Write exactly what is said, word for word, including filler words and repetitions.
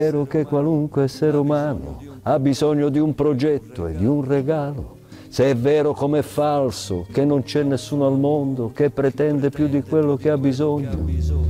vero che qualunque essere umano ha bisogno di un progetto e di un regalo. Se è vero come è falso che non c'è nessuno al mondo che pretende più di quello che ha bisogno,